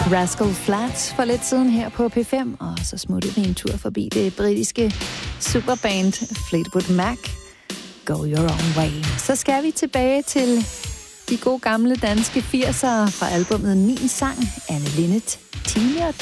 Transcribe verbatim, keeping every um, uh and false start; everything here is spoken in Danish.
Rascal Flatts for lidt siden her på P fem, og så smuttede vi en tur forbi det britiske superband Fleetwood Mac. Go Your Own Way. Så skal vi tilbage til de gode gamle danske firsere fra albumet Min Sang, Anne Linnet, Tine og